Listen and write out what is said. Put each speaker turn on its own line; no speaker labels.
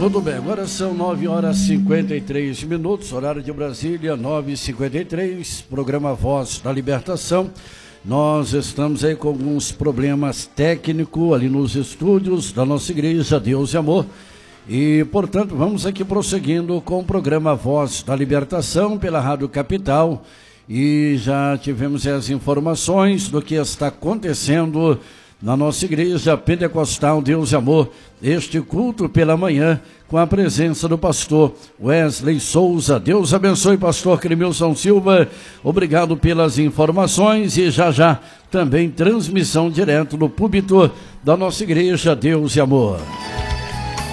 Tudo bem, agora são 9h53, horário de Brasília, 9h53, programa Voz da Libertação. Nós estamos aí com alguns problemas técnicos ali nos estúdios da nossa igreja, Deus e Amor. E, portanto, vamos aqui prosseguindo com o programa Voz da Libertação pela Rádio Capital. E já tivemos as informações do que está acontecendo na nossa igreja pentecostal Deus e Amor, este culto pela manhã, com a presença do pastor Wesley Souza. Deus abençoe, pastor Clemilson Silva, obrigado pelas informações e já também transmissão direto do púlpito da nossa igreja Deus e Amor.